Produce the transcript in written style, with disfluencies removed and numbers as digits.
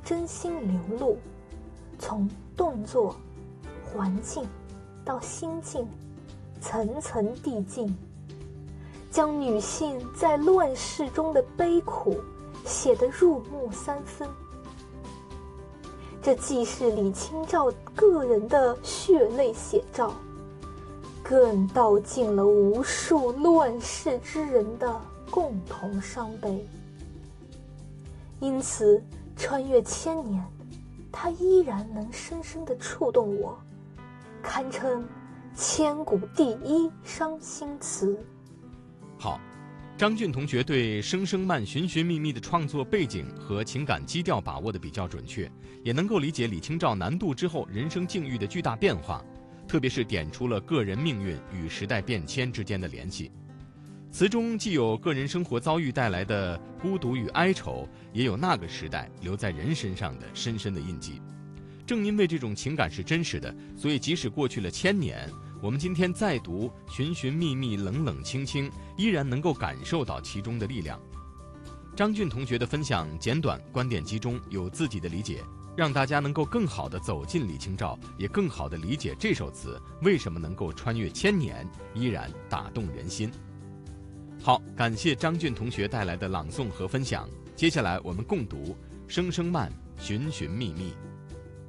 真心流露，从动作、环境到心境，层层递进，将女性在乱世中的悲苦写得入木三分。这既是李清照个人的血泪写照，更道尽了无数乱世之人的共同伤悲。因此穿越千年，它依然能深深地触动我，堪称千古第一伤心词。 好，张俊同学对《声声慢·寻寻觅觅》的创作背景和情感基调把握得比较准确，也能够理解李清照南渡之后人生境遇的巨大变化，特别是点出了个人命运与时代变迁之间的联系。词中既有个人生活遭遇带来的孤独与哀愁，也有那个时代留在人身上的深深的印记。正因为这种情感是真实的，所以即使过去了千年，我们今天再读寻寻觅觅，冷冷清清，依然能够感受到其中的力量。张俊同学的分享简短，观点集中，有自己的理解，让大家能够更好地走进李清照，也更好地理解这首词为什么能够穿越千年，依然打动人心。好，感谢张俊同学带来的朗诵和分享。接下来我们共读《声声慢·寻寻觅觅》。